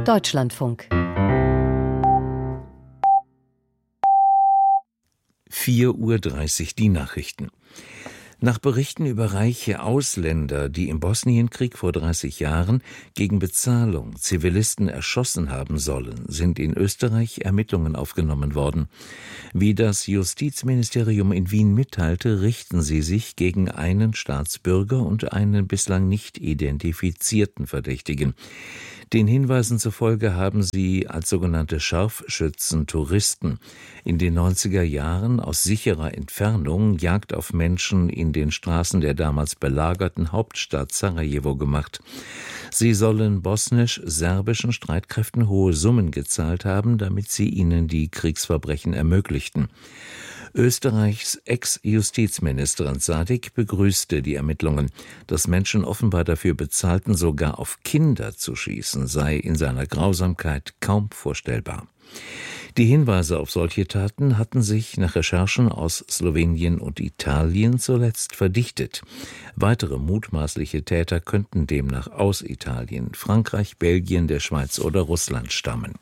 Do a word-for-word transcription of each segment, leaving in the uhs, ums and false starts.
Deutschlandfunk. vier Uhr dreißig die Nachrichten. Nach Berichten über reiche Ausländer, die im Bosnienkrieg vor dreißig Jahren gegen Bezahlung Zivilisten erschossen haben sollen, sind in Österreich Ermittlungen aufgenommen worden. Wie das Justizministerium in Wien mitteilte, richten sie sich gegen einen Staatsbürger und einen bislang nicht identifizierten Verdächtigen. Den Hinweisen zufolge haben sie als sogenannte Scharfschützen Touristen in den neunziger Jahren aus sicherer Entfernung Jagd auf Menschen in den Straßen der damals belagerten Hauptstadt Sarajevo gemacht. Sie sollen bosnisch-serbischen Streitkräften hohe Summen gezahlt haben, damit sie ihnen die Kriegsverbrechen ermöglichten. Österreichs Ex-Justizministerin Sadik begrüßte die Ermittlungen. Dass Menschen offenbar dafür bezahlten, sogar auf Kinder zu schießen, sei in seiner Grausamkeit kaum vorstellbar. Die Hinweise auf solche Taten hatten sich nach Recherchen aus Slowenien und Italien zuletzt verdichtet. Weitere mutmaßliche Täter könnten demnach aus Italien, Frankreich, Belgien, der Schweiz oder Russland stammen.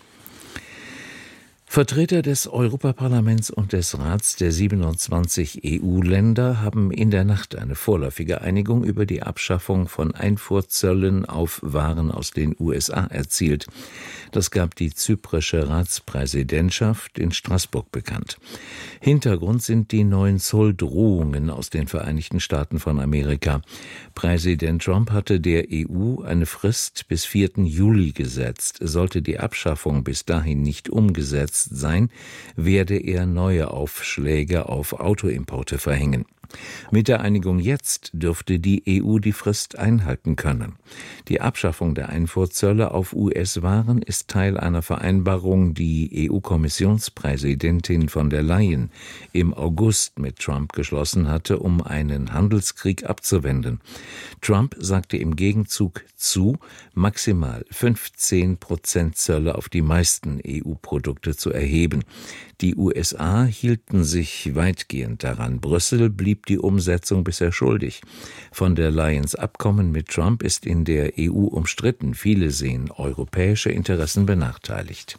Vertreter des Europaparlaments und des Rats der siebenundzwanzig E U-Länder haben in der Nacht eine vorläufige Einigung über die Abschaffung von Einfuhrzöllen auf Waren aus den U S A erzielt. Das gab die zyprische Ratspräsidentschaft in Straßburg bekannt. Hintergrund sind die neuen Zolldrohungen aus den Vereinigten Staaten von Amerika. Präsident Trump hatte der E U eine Frist bis vierten Juli gesetzt. Sollte die Abschaffung bis dahin nicht umgesetzt sein, werde er neue Aufschläge auf Autoimporte verhängen. Mit der Einigung jetzt dürfte die E U die Frist einhalten können. Die Abschaffung der Einfuhrzölle auf U S-Waren ist Teil einer Vereinbarung, die E U-Kommissionspräsidentin von der Leyen im August mit Trump geschlossen hatte, um einen Handelskrieg abzuwenden. Trump sagte im Gegenzug zu, maximal fünfzehn Prozent Zölle auf die meisten E U-Produkte zu erheben. Die U S A hielten sich weitgehend daran. Brüssel blieb die Umsetzung bisher schuldig. Von der Leyens Abkommen mit Trump ist in der E U umstritten. Viele sehen europäische Interessen benachteiligt.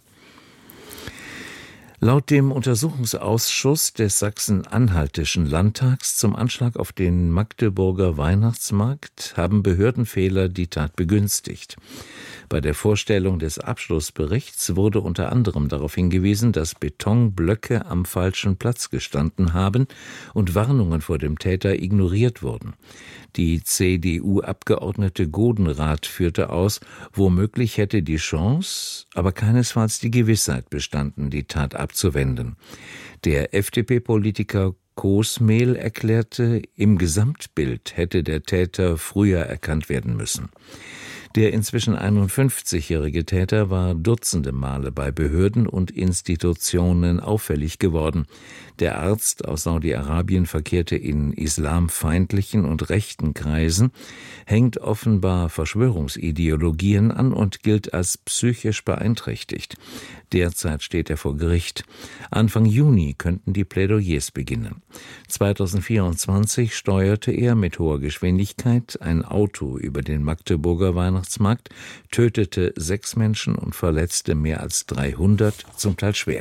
Laut dem Untersuchungsausschuss des Sachsen-Anhaltischen Landtags zum Anschlag auf den Magdeburger Weihnachtsmarkt haben Behördenfehler die Tat begünstigt. Bei der Vorstellung des Abschlussberichts wurde unter anderem darauf hingewiesen, dass Betonblöcke am falschen Platz gestanden haben und Warnungen vor dem Täter ignoriert wurden. Die C D U-Abgeordnete Godenrath führte aus, womöglich hätte die Chance, aber keinesfalls die Gewissheit bestanden, die Tat abzuwenden. Der F D P-Politiker Koosmehl erklärte, im Gesamtbild hätte der Täter früher erkannt werden müssen. Der inzwischen einundfünfzigjährige Täter war dutzende Male bei Behörden und Institutionen auffällig geworden. Der Arzt aus Saudi-Arabien verkehrte in islamfeindlichen und rechten Kreisen, hängt offenbar Verschwörungsideologien an und gilt als psychisch beeinträchtigt. Derzeit steht er vor Gericht. Anfang Juni könnten die Plädoyers beginnen. zweitausendvierundzwanzig steuerte er mit hoher Geschwindigkeit ein Auto über den Magdeburger Weihnachtsmarkt, tötete sechs Menschen und verletzte mehr als dreihundert, zum Teil schwer.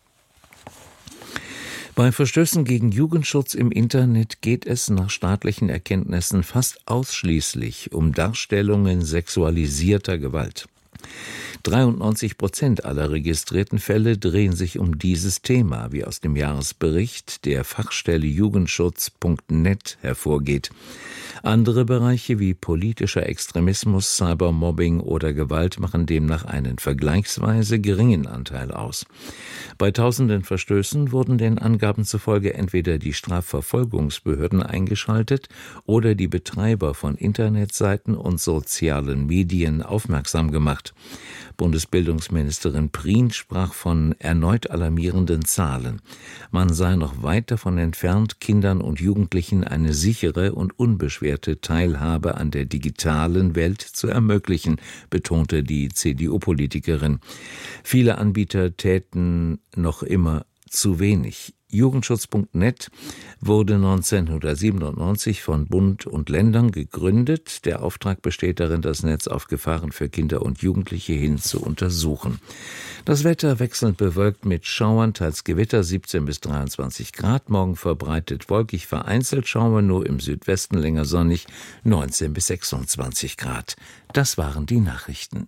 Bei Verstößen gegen Jugendschutz im Internet geht es nach staatlichen Erkenntnissen fast ausschließlich um Darstellungen sexualisierter Gewalt. dreiundneunzig Prozent aller registrierten Fälle drehen sich um dieses Thema, wie aus dem Jahresbericht der Fachstelle Jugendschutz Punkt net hervorgeht. Andere Bereiche wie politischer Extremismus, Cybermobbing oder Gewalt machen demnach einen vergleichsweise geringen Anteil aus. Bei tausenden Verstößen wurden den Angaben zufolge entweder die Strafverfolgungsbehörden eingeschaltet oder die Betreiber von Internetseiten und sozialen Medien aufmerksam gemacht. Bundesbildungsministerin Prien sprach von erneut alarmierenden Zahlen. Man sei noch weit davon entfernt, Kindern und Jugendlichen eine sichere und unbeschwerte Teilhabe an der digitalen Welt zu ermöglichen, betonte die C D U-Politikerin. Viele Anbieter täten noch immer zu wenig. Jugendschutz punkt net wurde neunzehnhundertsiebenundneunzig von Bund und Ländern gegründet. Der Auftrag besteht darin, das Netz auf Gefahren für Kinder und Jugendliche hin zu untersuchen. Das Wetter wechselnd bewölkt mit Schauern, teils Gewitter, siebzehn bis dreiundzwanzig Grad. Morgen verbreitet wolkig, vereinzelt Schauer, nur im Südwesten länger sonnig, neunzehn bis sechsundzwanzig Grad. Das waren die Nachrichten.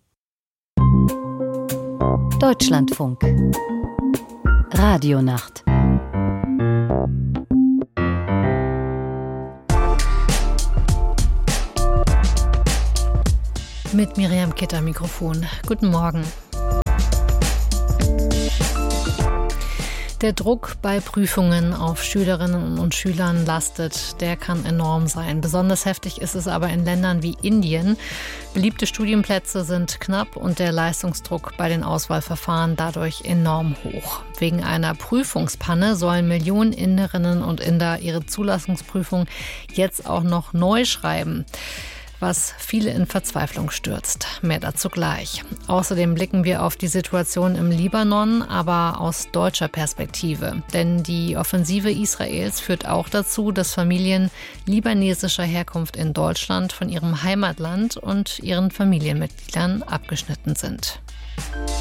Deutschlandfunk. Radionacht. Mit Miriam Kitt am Mikrofon. Guten Morgen. Der Druck bei Prüfungen auf Schülerinnen und Schülern lastet, der kann enorm sein. Besonders heftig ist es aber in Ländern wie Indien. Beliebte Studienplätze sind knapp und der Leistungsdruck bei den Auswahlverfahren dadurch enorm hoch. Wegen einer Prüfungspanne sollen Millionen Inderinnen und Inder ihre Zulassungsprüfung jetzt auch noch neu schreiben, was viele in Verzweiflung stürzt. Mehr dazu gleich. Außerdem blicken wir auf die Situation im Libanon, aber aus deutscher Perspektive. Denn die Offensive Israels führt auch dazu, dass Familien libanesischer Herkunft in Deutschland von ihrem Heimatland und ihren Familienmitgliedern abgeschnitten sind.